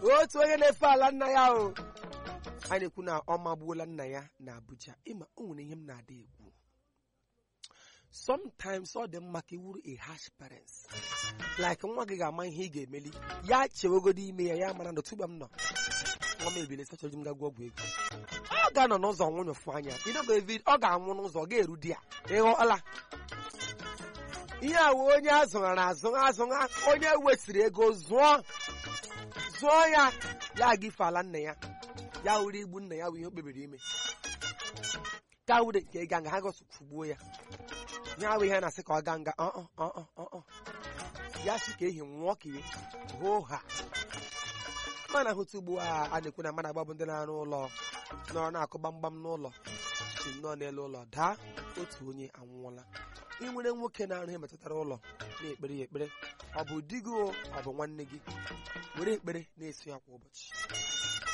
otu onye na-efe ala nna ya o a na-ekwu na ọ magbuola nna ya na Abuja. Ịma o nwere ihe m na-ada ekwu, sometimes ọ dị mma ka iwuru a harsh parents, like nwa gị ga-ama ihe ị ga-emeli ya chewegodi ime ya mara na tuba m nọ nwa m ebile sachọrọ m gagwa ọgwụ ego, ọ ga-anọ n'ụzọ nwụnyụfụ anya ọ ga-anwụ n'ụzọ, ọ ga-eru di ya ịghọọla. Ihe a wụ onye azụghara azụgha onye wesịrị ego zụọ ya aga ife ala nna ya ya wuru igbu nna ya wụ ihe o kpebiri ime ka wure nke ịga nga ha gosugbuo ya ya wụ ihe na-asị ka ọ ga nga ya si ka ehi nwụọ ka hoo ha. Mana hụta ugbu a na-ekwu na mmadụ agbabụ ndị na-arụ ụlọ nọrọ na-akụ gbamgbam n'ụlọ si nnọọ n'elu ụlọ daa, otu onye anwụọla. Ị nwere nwoke na-arụ ihe metụtara ụlọ na-ekpere ya ekpere, ọ bụ di gị ọ bụ nwanne gị, were ekpere na-eso ya kwa ụbọchị.